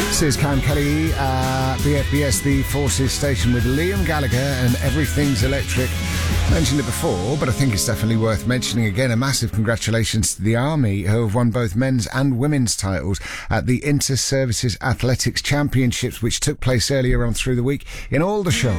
This is Cam Kelly, BFBS, the Forces station with Liam Gallagher and Everything's Electric. Mentioned it before, but I think it's definitely worth mentioning again. A massive congratulations to the Army, who have won both men's and women's titles at the Inter-Services Athletics Championships, which took place earlier on through the week in Aldershot.